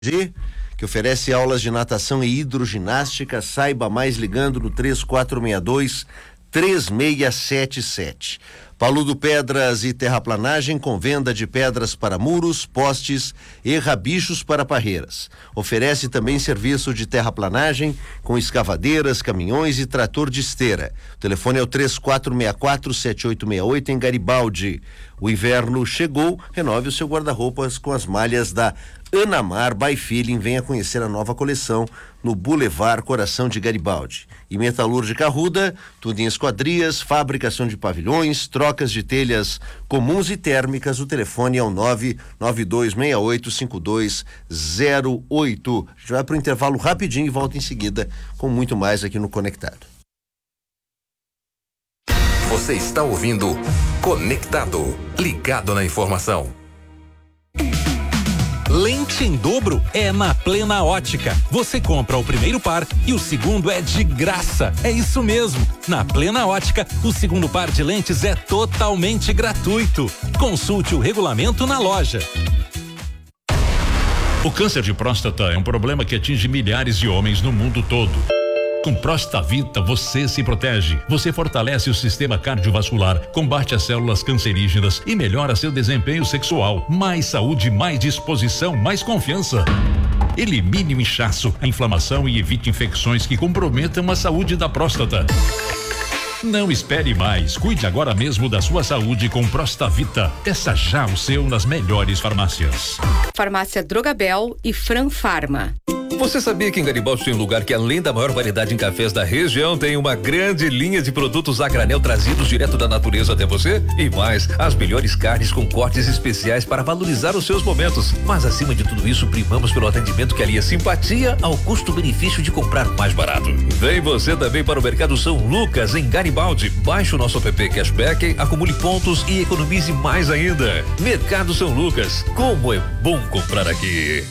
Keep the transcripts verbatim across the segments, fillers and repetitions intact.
que oferece aulas de natação e hidroginástica. Saiba mais ligando no três quatro seis dois, três seis sete sete. Paludo Pedras e Terraplanagem, com venda de pedras para muros, postes e rabichos para parreiras. Oferece também serviço de terraplanagem com escavadeiras, caminhões e trator de esteira. O telefone é o três quatro seis quatro, sete oito seis oito em Garibaldi. O inverno chegou, renove o seu guarda-roupas com as malhas da Anamar by Feeling. Venha conhecer a nova coleção no Boulevard Coração de Garibaldi. E Metalúrgica Arruda, tudo em esquadrias, fabricação de pavilhões, trocas de telhas comuns e térmicas. O telefone é o nove nove dois seis oito cinco dois zero oito. A gente vai para o intervalo rapidinho e volta em seguida com muito mais aqui no Conectado. Você está ouvindo Conectado, ligado na informação. Lente em dobro é na Plena Ótica. Você compra o primeiro par e o segundo é de graça. É isso mesmo. Na Plena Ótica, o segundo par de lentes é totalmente gratuito. Consulte o regulamento na loja. O câncer de próstata é um problema que atinge milhares de homens no mundo todo. Com Prostavita você se protege, você fortalece o sistema cardiovascular, combate as células cancerígenas e melhora seu desempenho sexual. Mais saúde, mais disposição, mais confiança. Elimine o inchaço, a inflamação e evite infecções que comprometam a saúde da próstata. Não espere mais, cuide agora mesmo da sua saúde com Prostavita. Peça já o seu nas melhores farmácias. Farmácia Drogabel e Fran Farma. Você sabia que em Garibaldi tem um lugar que, além da maior variedade em cafés da região, tem uma grande linha de produtos a granel trazidos direto da natureza até você? E mais, as melhores carnes com cortes especiais para valorizar os seus momentos. Mas acima de tudo isso, primamos pelo atendimento que alia simpatia ao custo-benefício de comprar mais barato. Vem você também para o Mercado São Lucas, em Garibaldi. Baixe o nosso app Cashback, acumule pontos e economize mais ainda. Mercado São Lucas, como é bom comprar aqui.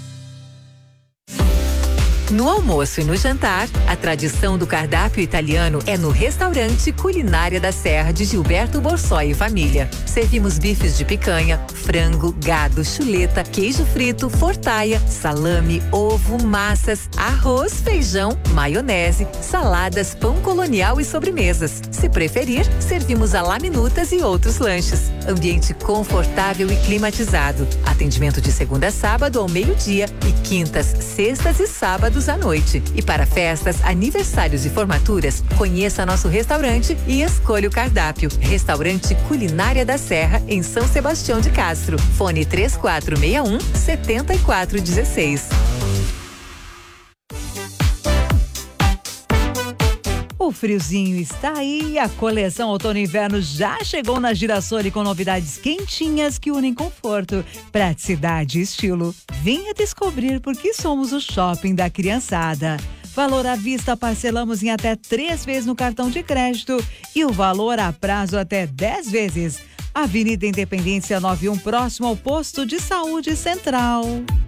No almoço e no jantar, a tradição do cardápio italiano é no restaurante Culinária da Serra de Gilberto Borsoi e família. Servimos bifes de picanha, frango, gado, chuleta, queijo frito, fortaia, salame, ovo, massas, arroz, feijão, maionese, saladas, pão colonial e sobremesas. Se preferir, servimos a laminutas e outros lanches. Ambiente confortável e climatizado. Atendimento de segunda a sábado ao meio-dia e quintas, sextas e sábados à noite. E para festas, aniversários e formaturas, conheça nosso restaurante e escolha o cardápio. Restaurante Culinária da Serra, em São Sebastião de Castro. Fone três quatro seis um, sete quatro um seis. O friozinho está aí e a coleção outono e inverno já chegou na Girassoli com novidades quentinhas que unem conforto, praticidade e estilo. Venha descobrir por que somos o shopping da criançada. Valor à vista parcelamos em até três vezes no cartão de crédito e o valor a prazo até dez vezes. Avenida Independência noventa e um, próximo ao posto de saúde central.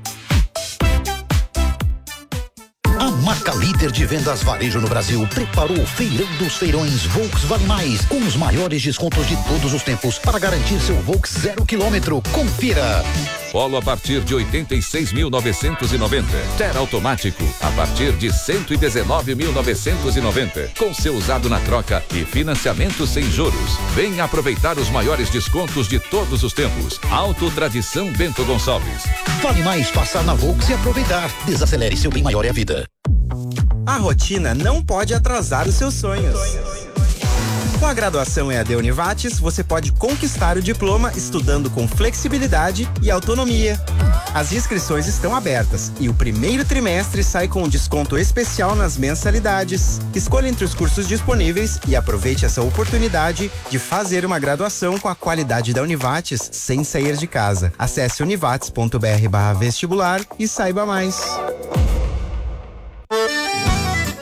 A marca líder de vendas varejo no Brasil preparou o Feirão dos Feirões Volkswagen Mais, com os maiores descontos de todos os tempos para garantir seu Volks zero quilômetro. Confira. Polo a partir de oitenta e seis mil novecentos e noventa. Ter automático a partir de cento e dezenove mil novecentos e noventa. Com seu usado na troca e financiamento sem juros. Venha aproveitar os maiores descontos de todos os tempos. Auto Tradição Bento Gonçalves. Vale mais passar na Volks e aproveitar. Desacelere, seu bem maior é a vida. A rotina não pode atrasar os seus sonhos. Com a graduação E A D Univates, você pode conquistar o diploma estudando com flexibilidade e autonomia. As inscrições estão abertas e o primeiro trimestre sai com um desconto especial nas mensalidades. Escolha entre os cursos disponíveis e aproveite essa oportunidade de fazer uma graduação com a qualidade da Univates sem sair de casa. Acesse univates ponto br barra vestibular e saiba mais.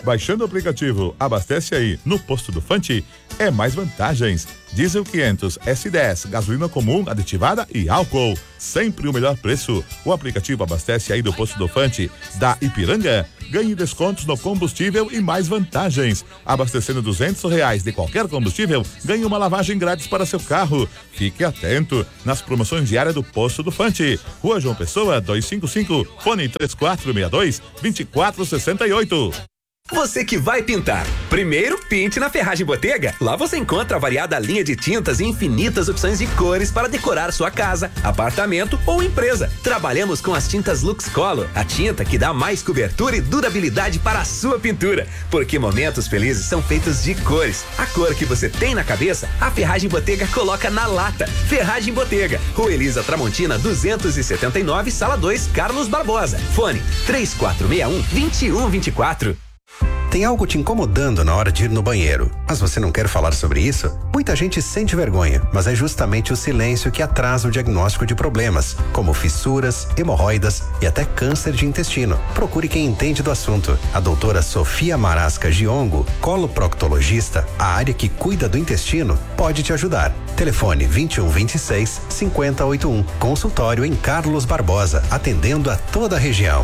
Baixando o aplicativo Abastece Aí no posto do Fante é mais vantagens. Diesel quinhentos S dez, gasolina comum, aditivada e álcool. Sempre o melhor preço. O aplicativo Abastece Aí do posto do Fante da Ipiranga. Ganhe descontos no combustível e mais vantagens. Abastecendo duzentos reais de qualquer combustível, ganhe uma lavagem grátis para seu carro. Fique atento nas promoções diárias do posto do Fante. Rua João Pessoa, duzentos e cinquenta e cinco, fone três quatro seis dois, dois quatro seis oito. Você que vai pintar, primeiro pinte na Ferragem Botega. Lá você encontra a variada linha de tintas e infinitas opções de cores para decorar sua casa, apartamento ou empresa. Trabalhamos com as tintas Lux Color, a tinta que dá mais cobertura e durabilidade para a sua pintura. Porque momentos felizes são feitos de cores. A cor que você tem na cabeça, a Ferragem Botega coloca na lata. Ferragem Botega, Rua Elisa Tramontina, duzentos e setenta e nove, Sala dois, Carlos Barbosa. Fone três quatro seis um, dois um dois quatro. Tem algo te incomodando na hora de ir no banheiro, mas você não quer falar sobre isso? Muita gente sente vergonha, mas é justamente o silêncio que atrasa o diagnóstico de problemas, como fissuras, hemorroidas e até câncer de intestino. Procure quem entende do assunto. A doutora Sofia Marasca Giongo, coloproctologista, a área que cuida do intestino, pode te ajudar. Telefone vinte e um, vinte e seis, cinquenta, oitenta e um. Consultório em Carlos Barbosa, atendendo a toda a região.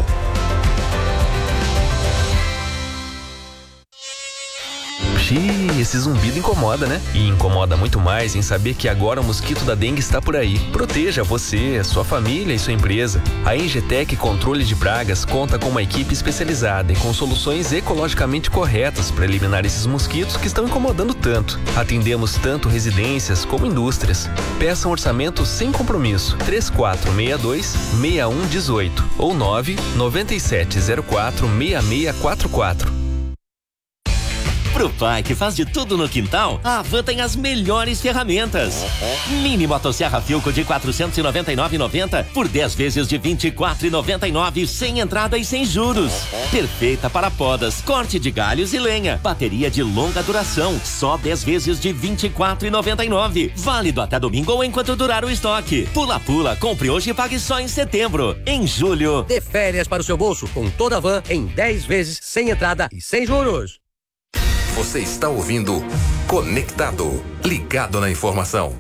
Xiii, esse zumbido incomoda, né? E incomoda muito mais em saber que agora o mosquito da dengue está por aí. Proteja você, sua família e sua empresa. A Engetec Controle de Pragas conta com uma equipe especializada e com soluções ecologicamente corretas para eliminar esses mosquitos que estão incomodando tanto. Atendemos tanto residências como indústrias. Peça um orçamento sem compromisso. três quatro seis dois, seis um um oito ou nove nove sete zero quatro, seis seis quatro quatro. Pro pai que faz de tudo no quintal, a Havan tem as melhores ferramentas. Mini motosserra Filco de quatrocentos e noventa e nove reais e noventa por dez vezes de vinte e quatro reais e noventa e nove, sem entrada e sem juros. Perfeita para podas, corte de galhos e lenha. Bateria de longa duração, só dez vezes de vinte e quatro reais e noventa e nove. Válido até domingo ou enquanto durar o estoque. Pula Pula, compre hoje e pague só em setembro. Em julho, dê férias para o seu bolso com toda a Havan em dez vezes, sem entrada e sem juros. Você está ouvindo Conectado, ligado na informação.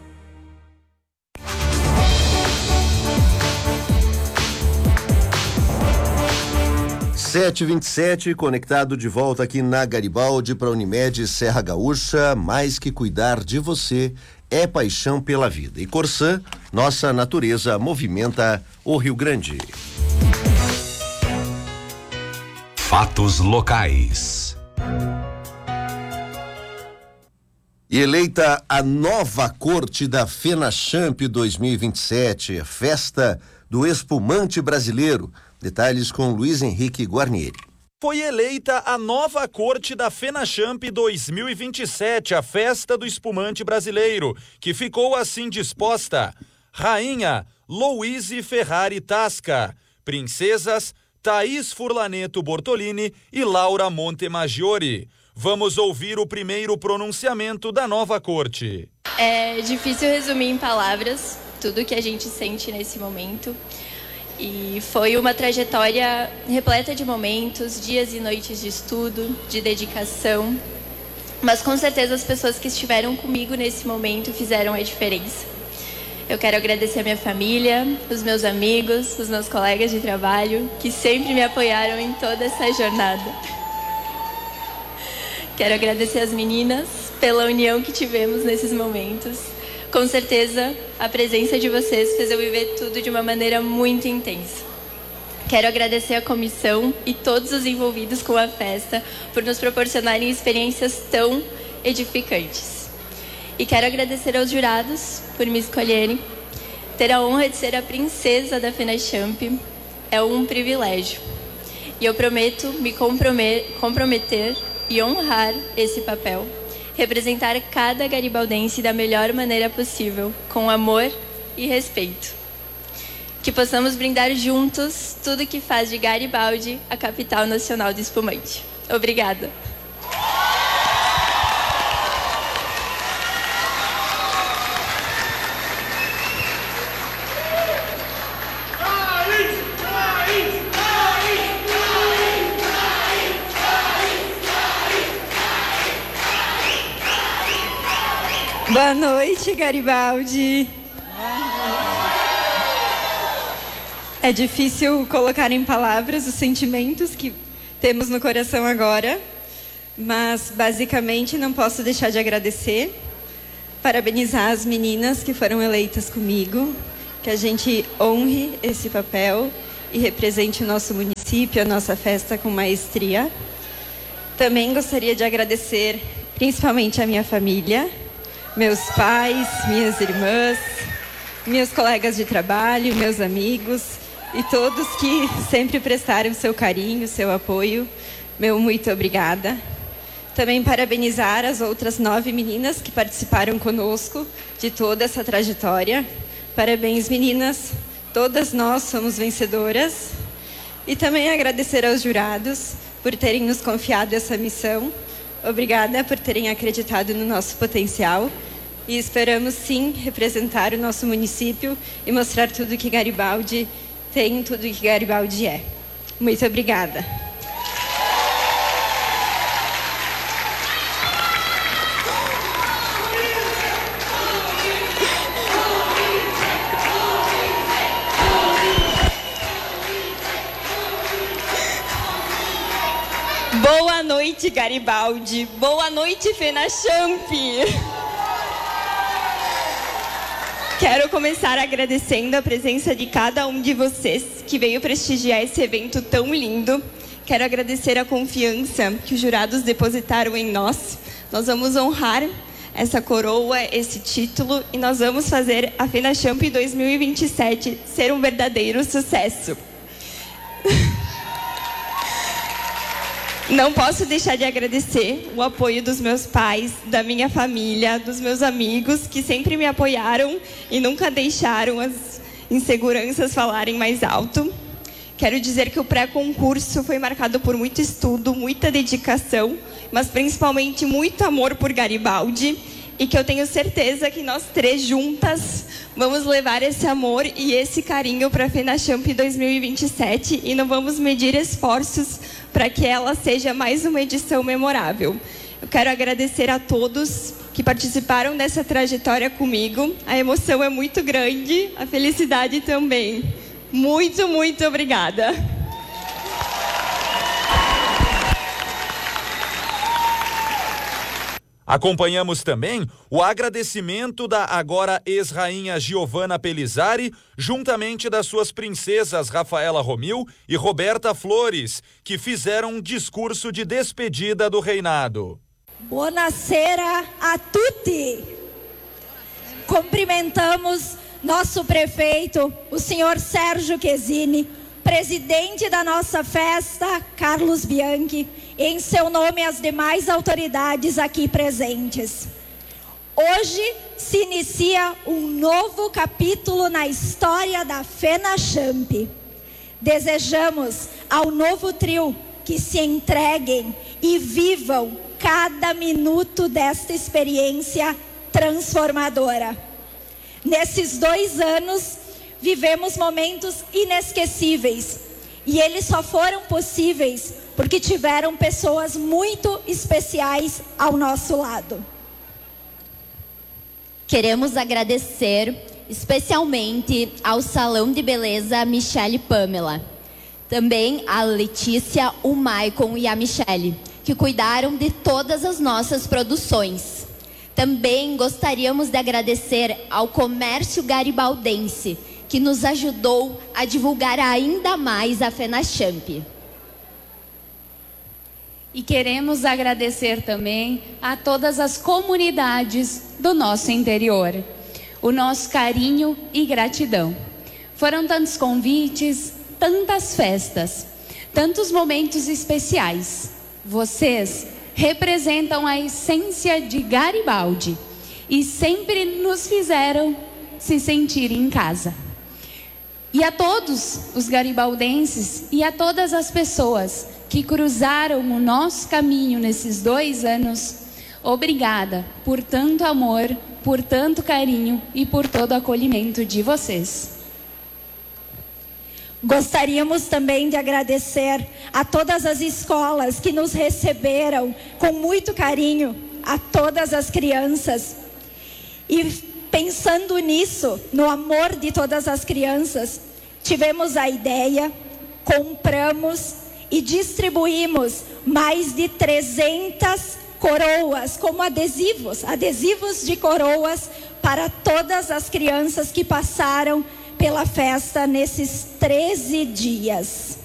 sete e vinte e sete, conectado de volta aqui na Garibaldi para Unimed Serra Gaúcha. Mais que cuidar de você é paixão pela vida. E Corsã, nossa natureza movimenta o Rio Grande. Fatos locais. E eleita a nova corte da FENACHAMP dois mil e vinte e sete, a festa do espumante brasileiro. Detalhes com Luiz Henrique Guarnieri. Foi eleita a nova corte da FENACHAMP dois mil e vinte e sete, a festa do espumante brasileiro, que ficou assim disposta: Rainha Louise Ferrari Tasca, Princesas Thaís Furlaneto Bortolini e Laura Montemaggiore. Vamos ouvir o primeiro pronunciamento da nova corte. É difícil resumir em palavras tudo que a gente sente nesse momento. E foi uma trajetória repleta de momentos, dias e noites de estudo, de dedicação. Mas com certeza as pessoas que estiveram comigo nesse momento fizeram a diferença. Eu quero agradecer a minha família, os meus amigos, os meus colegas de trabalho, que sempre me apoiaram em toda essa jornada. Quero agradecer as meninas pela união que tivemos nesses momentos. Com certeza, a presença de vocês fez eu viver tudo de uma maneira muito intensa. Quero agradecer a comissão e todos os envolvidos com a festa por nos proporcionarem experiências tão edificantes. E quero agradecer aos jurados por me escolherem. Ter a honra de ser a princesa da FENACHAMP é um privilégio. E eu prometo me comprometer e honrar esse papel, representar cada garibaldense da melhor maneira possível, com amor e respeito. Que possamos brindar juntos tudo que faz de Garibaldi a capital nacional do espumante. Obrigada. Boa noite, Garibaldi. É difícil colocar em palavras os sentimentos que temos no coração agora, mas basicamente não posso deixar de agradecer, parabenizar as meninas que foram eleitas comigo, que a gente honre esse papel e represente o nosso município, a nossa festa com maestria. Também gostaria de agradecer principalmente a minha família, meus pais, minhas irmãs, meus colegas de trabalho, meus amigos e todos que sempre prestaram seu carinho, seu apoio. Meu muito obrigada. Também parabenizar as outras nove meninas que participaram conosco de toda essa trajetória. Parabéns, meninas. Todas nós somos vencedoras. E também agradecer aos jurados por terem nos confiado essa missão. Obrigada por terem acreditado no nosso potencial. E esperamos, sim, representar o nosso município e mostrar tudo que Garibaldi tem, tudo que Garibaldi é. Muito obrigada. Boa noite, Garibaldi. Boa noite, FENACHAMP. Quero começar agradecendo a presença de cada um de vocês que veio prestigiar esse evento tão lindo. Quero agradecer a confiança que os jurados depositaram em nós. Nós vamos honrar essa coroa, esse título, e nós vamos fazer a FENACHAMP dois mil e vinte e sete ser um verdadeiro sucesso. Não posso deixar de agradecer o apoio dos meus pais, da minha família, dos meus amigos, que sempre me apoiaram e nunca deixaram as inseguranças falarem mais alto. Quero dizer que o pré-concurso foi marcado por muito estudo, muita dedicação, mas principalmente muito amor por Garibaldi, e que eu tenho certeza que nós três juntas vamos levar esse amor e esse carinho para a FENACHAMP dois mil e vinte e sete e não vamos medir esforços para que ela seja mais uma edição memorável. Eu quero agradecer a todos que participaram dessa trajetória comigo. A emoção é muito grande, a felicidade também. Muito, muito obrigada. Acompanhamos também o agradecimento da agora ex-rainha Giovanna Pelizari, juntamente das suas princesas Rafaela Romil e Roberta Flores, que fizeram um discurso de despedida do reinado. Buonasera a tutti! Cumprimentamos nosso prefeito, o senhor Sérgio Chesini, presidente da nossa festa, Carlos Bianchi, e em seu nome as demais autoridades aqui presentes. Hoje se inicia um novo capítulo na história da FENACHAMP. Desejamos ao novo trio que se entreguem e vivam cada minuto desta experiência transformadora. Nesses dois anos, vivemos momentos inesquecíveis e eles só foram possíveis porque tiveram pessoas muito especiais ao nosso lado. Queremos agradecer especialmente ao Salão de Beleza Michele Pamela, também a Letícia, o Maicon e a Michele, que cuidaram de todas as nossas produções. Também gostaríamos de agradecer ao comércio garibaldense, que nos ajudou a divulgar ainda mais a FENACHAMP. E queremos agradecer também a todas as comunidades do nosso interior, o nosso carinho e gratidão. Foram tantos convites, tantas festas, tantos momentos especiais. Vocês representam a essência de Garibaldi e sempre nos fizeram se sentir em casa. E a todos os garibaldenses e a todas as pessoas que cruzaram o nosso caminho nesses dois anos, obrigada por tanto amor, por tanto carinho e por todo o acolhimento de vocês. Gostaríamos também de agradecer a todas as escolas que nos receberam com muito carinho, a todas as crianças. E pensando nisso, no amor de todas as crianças, tivemos a ideia, compramos e distribuímos mais de trezentas coroas, como adesivos, adesivos de coroas para todas as crianças que passaram pela festa nesses treze dias.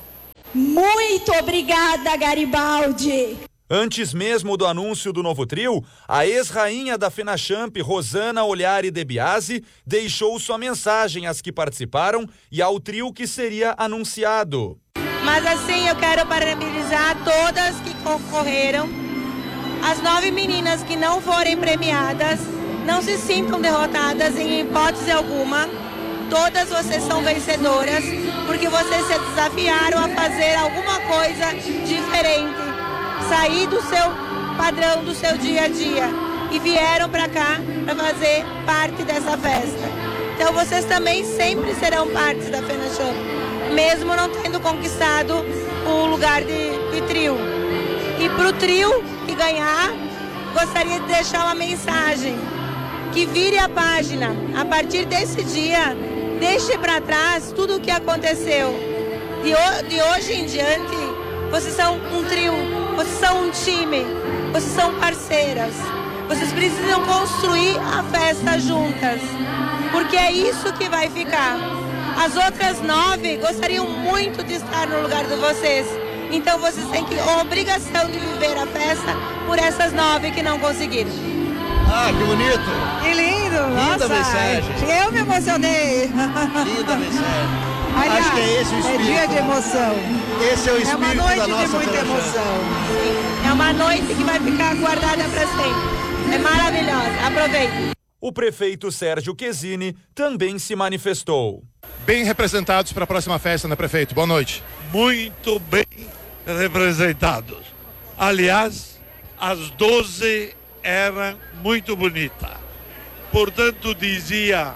Muito obrigada, Garibaldi! Antes mesmo do anúncio do novo trio, a ex-rainha da FENACHAMP, Rosana Olhari De Biasi, deixou sua mensagem às que participaram e ao trio que seria anunciado. Mas assim, eu quero parabenizar todas que concorreram. As nove meninas que não forem premiadas, não se sintam derrotadas em hipótese alguma. Todas vocês são vencedoras, porque vocês se desafiaram a fazer alguma coisa diferente. Sair do seu padrão, do seu dia a dia, e vieram para cá para fazer parte dessa festa. Então vocês também sempre serão parte da FENACHAMP, mesmo não tendo conquistado o lugar de, de trio. E para o trio que ganhar, gostaria de deixar uma mensagem, que vire a página. A partir desse dia, deixe para trás tudo o que aconteceu. De, ho- de hoje em diante, vocês são um trio, vocês são um time, vocês são parceiras. Vocês precisam construir a festa juntas, porque é isso que vai ficar. As outras nove gostariam muito de estar no lugar de vocês. Então vocês têm que, a obrigação de viver a festa por essas nove que não conseguiram. Ah, que bonito! Que lindo! Linda Nossa, mensagem. Eu me emocionei. Linda mensagem. Aliás, Acho que é esse o espírito. É dia de emoção. Esse é o É espírito uma noite da nossa de muita FENACHAMP. emoção. É uma noite que vai ficar guardada para sempre. É maravilhosa. Aproveite. O prefeito Sérgio Quesini também se manifestou. Bem representados para a próxima festa, né, prefeito? Boa noite. Muito bem representados. Aliás, as doze eram muito bonitas. Portanto, dizia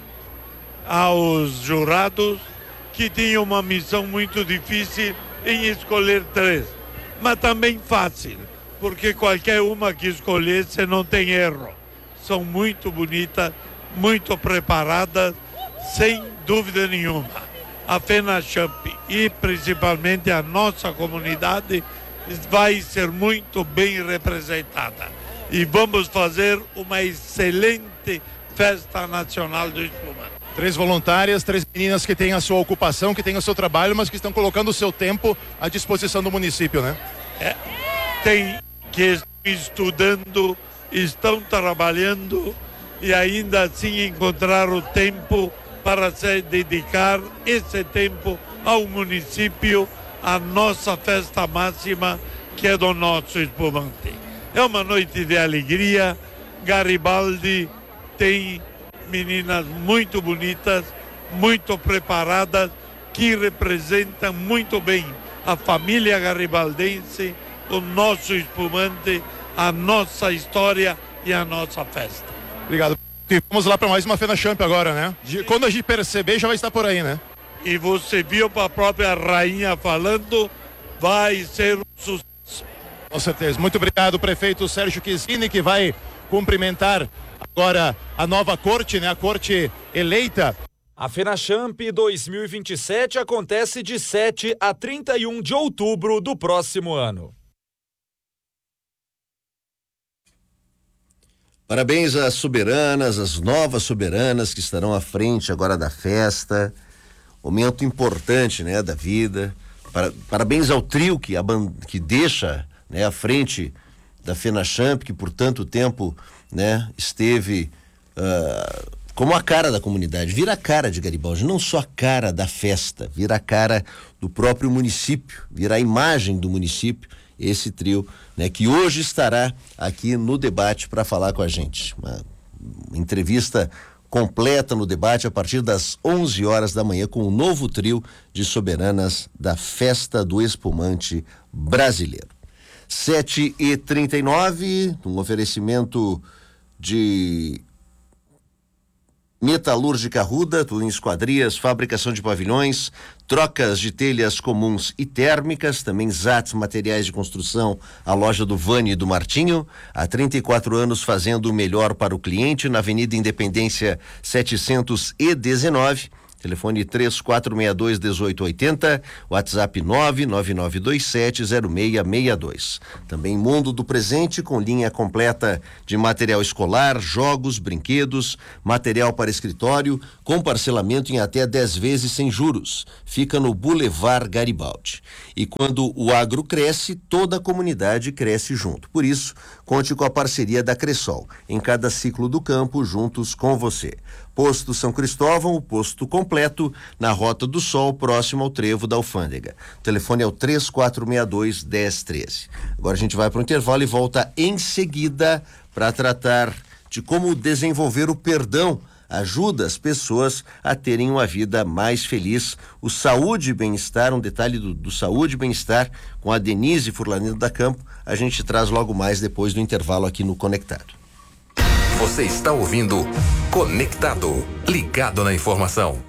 aos jurados que tinha uma missão muito difícil em escolher três, mas também fácil, porque qualquer uma que escolhesse não tem erro. São muito bonitas, muito preparadas, sem dúvida nenhuma. A FENACHAMP e principalmente a nossa comunidade vai ser muito bem representada. E vamos fazer uma excelente festa nacional do espumante. Três voluntárias, três meninas que têm a sua ocupação, que têm o seu trabalho, mas que estão colocando o seu tempo à disposição do município, né? É, tem que estão estudando, estão trabalhando e ainda assim encontrar o tempo para se dedicar esse tempo ao município, à nossa festa máxima, que é do nosso espumante. É uma noite de alegria. Garibaldi tem meninas muito bonitas, muito preparadas, que representam muito bem a família garibaldense, o nosso espumante, a nossa história e a nossa festa. Obrigado. E vamos lá para mais uma FENACHAMP agora, né? De, quando a gente perceber, já vai estar por aí, né? E você viu para a própria rainha falando, vai ser um sucesso. Com certeza. Muito obrigado, prefeito Sérgio Quesini, que vai cumprimentar agora a nova corte, né? A corte eleita. A FENACHAMP dois mil e vinte e sete acontece de sete a trinta e um de outubro do próximo ano. Parabéns às soberanas, às novas soberanas que estarão à frente agora da festa. Momento importante, né, da vida. Para, parabéns ao trio que, aban, que deixa, né, à frente da FENACHAMP, que por tanto tempo, né, esteve uh, como a cara da comunidade. Vira a cara de Garibaldi, não só a cara da festa, vira a cara do próprio município, vira a imagem do município, esse trio, né, que hoje estará aqui no debate para falar com a gente. Uma entrevista completa no debate a partir das onze horas da manhã com o novo trio de soberanas da Festa do Espumante Brasileiro. sete e trinta e nove, um oferecimento de Metalúrgica Ruda, tudo em esquadrias, fabricação de pavilhões, trocas de telhas comuns e térmicas, também Zatz Materiais de Construção, a loja do Vani e do Martinho, há trinta e quatro anos fazendo o melhor para o cliente, na Avenida Independência setecentos e dezenove. Telefone três quatro seis dois, um oito oito zero, WhatsApp nove nove nove dois sete zero seis seis dois. Também Mundo do Presente, com linha completa de material escolar, jogos, brinquedos, material para escritório, com parcelamento em até dez vezes sem juros. Fica no Boulevard Garibaldi. E quando o agro cresce, toda a comunidade cresce junto. Por isso, conte com a parceria da Cressol. Em cada ciclo do campo, juntos com você. Posto São Cristóvão, o posto completo na Rota do Sol, próximo ao trevo da Alfândega. O telefone é o três quatro seis dois, um zero um três. Agora a gente vai para o intervalo e volta em seguida para tratar de como desenvolver o perdão. Ajuda as pessoas a terem uma vida mais feliz. O Saúde e Bem-Estar, um detalhe do, do Saúde e Bem-Estar com a Denise Furlaneto da Campo, a gente traz logo mais depois do intervalo aqui no Conectado. Você está ouvindo Conectado, ligado na informação.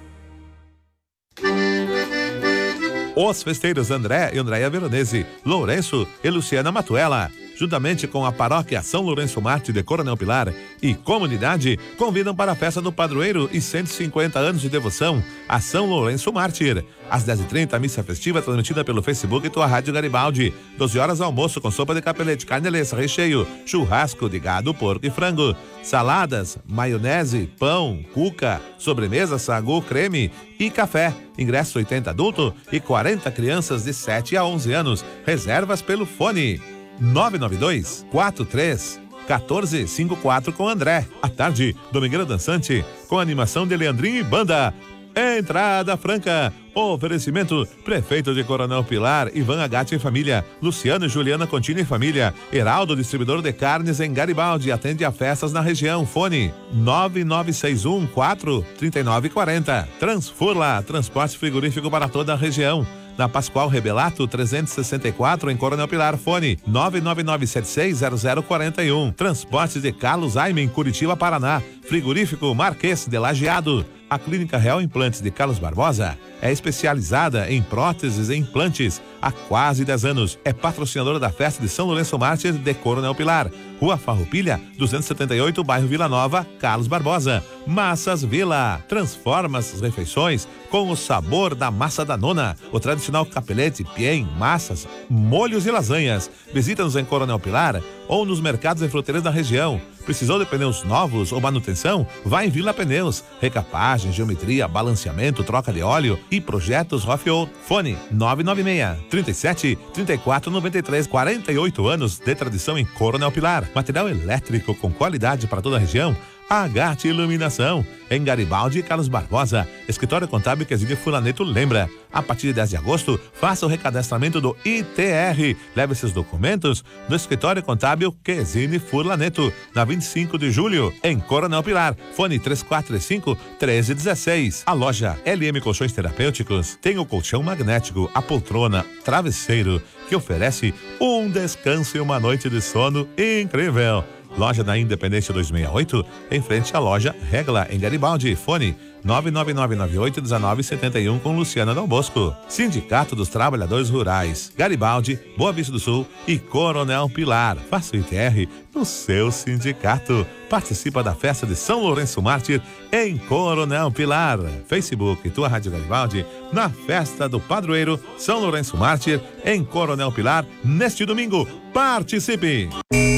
Os festeiros André e Andréia Veronese, Lourenço e Luciana Matuela, juntamente com a paróquia São Lourenço Mártir de Coronel Pilar e comunidade, convidam para a festa do padroeiro e cento e cinquenta anos de devoção a São Lourenço Mártir. Às dez e trinta, a missa festiva transmitida pelo Facebook e tua Rádio Garibaldi. doze horas, almoço com sopa de capelete, carne lessa, recheio, churrasco de gado, porco e frango, saladas, maionese, pão, cuca, sobremesa, sagu, creme e café. Ingresso oitenta adulto e quarenta crianças de sete a onze anos. Reservas pelo fone nove nove dois, quatro três, um quatro cinco quatro com André. À tarde, Domingueira Dançante, com animação de Leandrinho e banda. Entrada franca. Oferecimento: Prefeito de Coronel Pilar, Ivan Agatti e família, Luciano e Juliana Contini e família, Heraldo, distribuidor de carnes em Garibaldi, atende a festas na região. Fone nove nove seis um quatro três nove quatro zero. Transfurla, transporte frigorífico para toda a região. Na Pascoal Rebelato trezentos e sessenta e quatro, em Coronel Pilar. Fone nove nove nove sete seis zero zero quatro um. Transportes de Carlos Aime, em Curitiba, Paraná. Frigorífico Marquês de Lajeado. A Clínica Real Implantes de Carlos Barbosa é especializada em próteses e implantes há quase dez anos. É patrocinadora da festa de São Lourenço Mártir de Coronel Pilar. Rua Farroupilha, duzentos e setenta e oito, bairro Vila Nova, Carlos Barbosa. Massas Vila. Transforma as refeições com o sabor da massa da nona. O tradicional capelete, piem, massas, molhos e lasanhas. Visita-nos em Coronel Pilar ou nos mercados e fruteiras da região. Precisou de pneus novos ou manutenção? Vá em Vila Pneus. Recapagem, geometria, balanceamento, troca de óleo e projetos Rofiol. Fone nove nove seis, trinta e sete, trinta e quatro, noventa e três. quarenta e oito anos de tradição em Coronel Pilar. Material elétrico com qualidade para toda a região. Agarte Iluminação, em Garibaldi e Carlos Barbosa. Escritório Contábil Quesílio Fulaneto lembra. A partir de dez de agosto, faça o recadastramento do I T R. Leve seus documentos no Escritório Contábil Quesílio Fulaneto, na vinte e cinco de julho, em Coronel Pilar. Fone três quatro cinco, um três um seis. A loja L M Colchões Terapêuticos tem o colchão magnético, a poltrona, travesseiro, que oferece um descanso e uma noite de sono incrível. Loja da Independência duzentos e sessenta e oito, em frente à loja Regla, em Garibaldi. Fone nove nove nove nove oito um nove sete um com Luciana Dal Bosco. Sindicato dos Trabalhadores Rurais, Garibaldi, Boa Vista do Sul e Coronel Pilar. Faça o I T R no seu sindicato. Participa da festa de São Lourenço Mártir em Coronel Pilar. Facebook e tua Rádio Garibaldi na festa do padroeiro São Lourenço Mártir em Coronel Pilar neste domingo. Participe!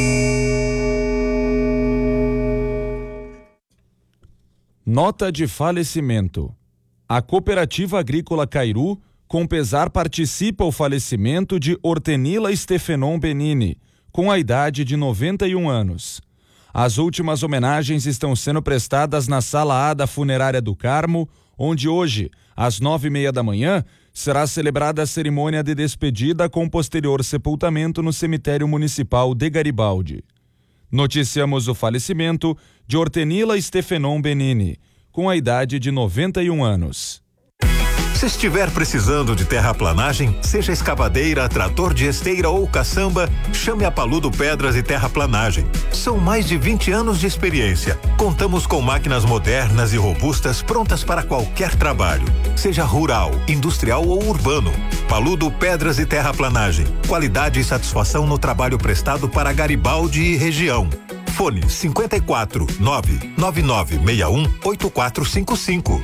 Nota de falecimento. A Cooperativa Agrícola Cairu, com pesar, participa o falecimento de Hortenila Stefenon Benini, com a idade de noventa e um anos. As últimas homenagens estão sendo prestadas na Sala A da Funerária do Carmo, onde hoje, às nove e meia da manhã, será celebrada a cerimônia de despedida com posterior sepultamento no Cemitério Municipal de Garibaldi. Noticiamos o falecimento de Hortenila Stefenon Benini, com a idade de noventa e um anos. Se estiver precisando de terraplanagem, seja escavadeira, trator de esteira ou caçamba, chame a Paludo Pedras e Terraplanagem. São mais de vinte anos de experiência. Contamos com máquinas modernas e robustas prontas para qualquer trabalho, seja rural, industrial ou urbano. Paludo Pedras e Terraplanagem. Qualidade e satisfação no trabalho prestado para Garibaldi e região. Fone cinquenta e quatro, nove nove nove seis um, oito quatro cinco cinco.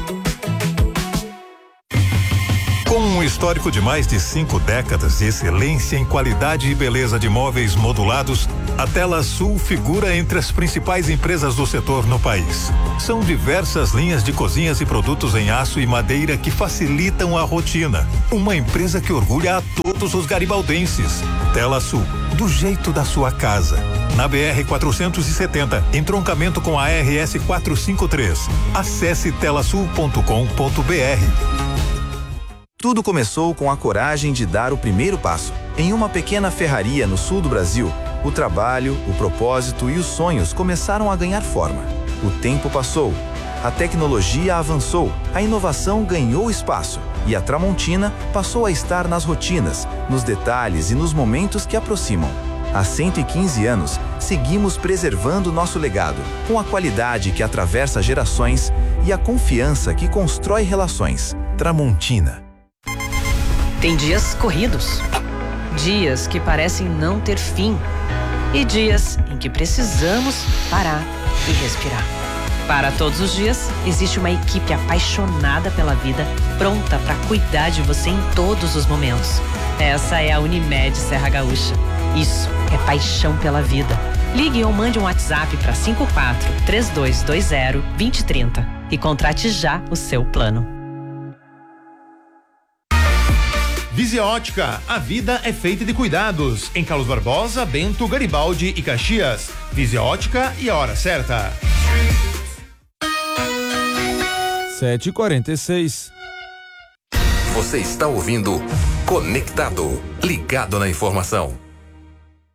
Com um histórico de mais de cinco décadas de excelência em qualidade e beleza de móveis modulados, a Tela Sul figura entre as principais empresas do setor no país. São diversas linhas de cozinhas e produtos em aço e madeira que facilitam a rotina. Uma empresa que orgulha a todos os garibaldenses. Tela Sul, do jeito da sua casa. Na B R quatrocentos e setenta, entroncamento com a R S quatrocentos e cinquenta e três. Acesse telasul ponto com ponto b r. Tudo começou com a coragem de dar o primeiro passo. Em uma pequena ferraria no sul do Brasil, o trabalho, o propósito e os sonhos começaram a ganhar forma. O tempo passou, a tecnologia avançou, a inovação ganhou espaço e a Tramontina passou a estar nas rotinas, nos detalhes e nos momentos que aproximam. Há cento e quinze anos, seguimos preservando nosso legado, com a qualidade que atravessa gerações e a confiança que constrói relações. Tramontina. Tem dias corridos, dias que parecem não ter fim e dias em que precisamos parar e respirar. Para todos os dias, existe uma equipe apaixonada pela vida, pronta para cuidar de você em todos os momentos. Essa é a Unimed Serra Gaúcha. Isso é paixão pela vida. Ligue ou mande um WhatsApp para cinco quatro, três dois dois zero, dois zero três zero e contrate já o seu plano. Visia Ótica, a vida é feita de cuidados. Em Carlos Barbosa, Bento, Garibaldi e Caxias. Visia Ótica e a hora certa. sete e quarenta e seis. Você está ouvindo Conectado, ligado na informação.